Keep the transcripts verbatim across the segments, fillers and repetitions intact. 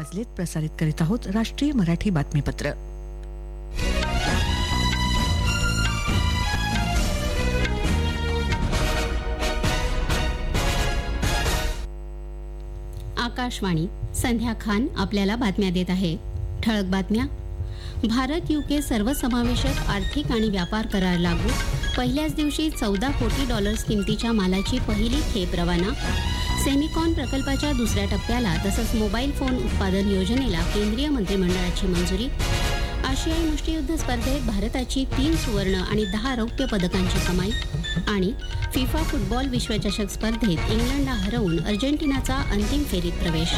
वाजलेत प्रसारित करीत आहोत राष्ट्रीय मराठी बातमीपत्र. आकाशवाणी. संध्या खान आपल्याला बातम्या देत आहे. ठळक बातम्या. भारत युके सर्वसमावेशक आर्थिक आणि व्यापार करार लागू. पहिल्याच दिवशी चौदा कोटी डॉलर्स किमतीच्या मालाची पहिली खेप रवाना. सेमिकॉन प्रकल्पाच्या दुसऱ्या टप्प्याला तसंच मोबाईल फोन उत्पादन योजनेला केंद्रीय मंत्रिमंडळाची मंजुरी. आशियाई मुष्टियुद्ध स्पर्धेत भारताची तीन सुवर्ण आणि दहा रौप्य पदकांची कमाई. आणि फिफा फुटबॉल विश्वचषक स्पर्धेत इंग्लंडला हरवून अर्जेंटिनाचा अंतिम फेरीत प्रवेश.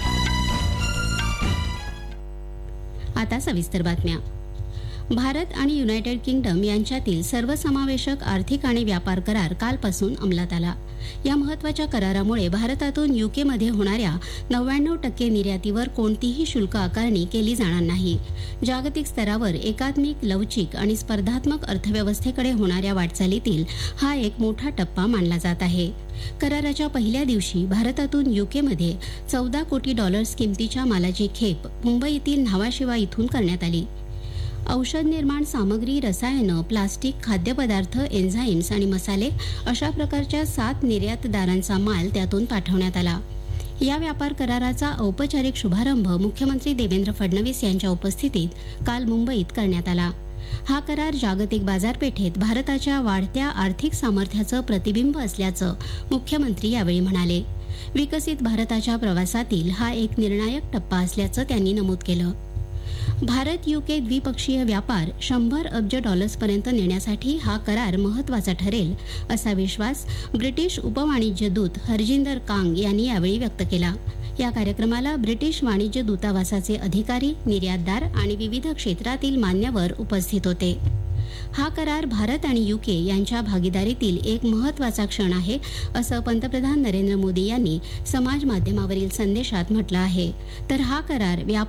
आता सविस्तर बातम्या. भारत आणि युनायटेड किंगडम यांच्यातील सर्वसमावेशक आर्थिक आणि व्यापार करार कालपासून अंमलात आला. या महत्त्वाच्या करारामुळे भारतातून युकेमध्ये होणाऱ्या नव्याण्णव टक्के निर्यातीवर कोणतीही शुल्क आकारणी केली जाणार नाही. जागतिक स्तरावर एकात्मिक, लवचिक आणि स्पर्धात्मक अर्थव्यवस्थेकडे होणाऱ्या वाटचालीतील हा एक मोठा टप्पा मानला जात आहे. कराराच्या पहिल्या दिवशी भारतातून युकेमध्ये चौदा कोटी डॉलर्स किमतीच्या मालाची खेप मुंबईतील न्हावाशेवा इथून करण्यात आली. औषध निर्माण सामग्री, रसायनं, प्लास्टिक, खाद्यपदार्थ, एन्झाईम्स आणि मसाले अशा प्रकारच्या सात निर्यातदारांचा माल त्यातून पाठवण्यात आला. या व्यापार कराराचा औपचारिक शुभारंभ मुख्यमंत्री देवेंद्र फडणवीस यांच्या उपस्थितीत काल मुंबईत करण्यात आला. हा करार जागतिक बाजारपेठेत भारताच्या वाढत्या आर्थिक सामर्थ्याचं प्रतिबिंब असल्याचं मुख्यमंत्री यावेळी म्हणाले. विकसित भारताच्या प्रवासातील हा एक निर्णायक टप्पा असल्याचं त्यांनी नमूद केलं. भारत युके द्विपक्षीय व्यापार शंभर अब्ज डॉलर्सपर्यंत नेण्यासाठी हा करार महत्त्वाचा ठरेल असा विश्वास ब्रिटिश उपवाणिज्य दूत हरजिंदर कांग यांनी यावेळी व्यक्त केला. या कार्यक्रमाला ब्रिटिश वाणिज्य दूतावासाचे अधिकारी, निर्यातदार आणि विविध क्षेत्रातील मान्यवर उपस्थित होते. हा करार भारत आणि युके यांच्या भागीदारीतील एक महत्त्वाचा क्षण आहे असं पंतप्रधान नरेंद्र मोदी यांनी समाज माध्यमावरील संदेशात म्हटलं आहे. तर हा करार व्यापार